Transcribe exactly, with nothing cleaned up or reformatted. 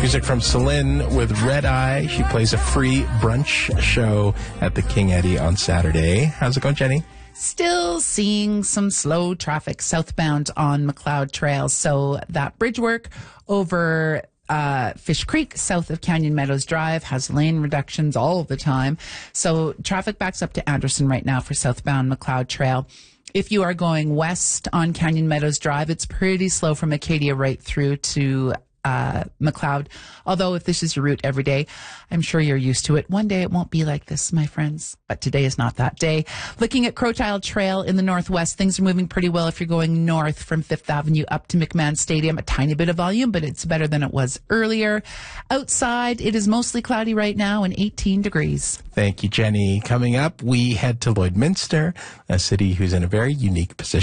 Music from Celine with Red Eye. She plays a free brunch show at the King Eddie on Saturday. How's it going, Jenny? Still seeing some slow traffic southbound on McLeod Trail. So that bridge work over uh, Fish Creek, south of Canyon Meadows Drive, has lane reductions all the time. So traffic backs up to Anderson right now for southbound McLeod Trail. If you are going west on Canyon Meadows Drive, it's pretty slow from Acadia right through to uh, McLeod. Although if this is your route every day, I'm sure you're used to it. One day it won't be like this, my friends, but today is not that day. Looking at Crowchild Trail in the northwest, things are moving pretty well if you're going north from Fifth Avenue up to McMahon Stadium. A tiny bit of volume, but it's better than it was earlier. Outside, it is mostly cloudy right now and eighteen degrees. Thank you, Jenny. Coming up, we head to Lloydminster, a city who's in a very unique position.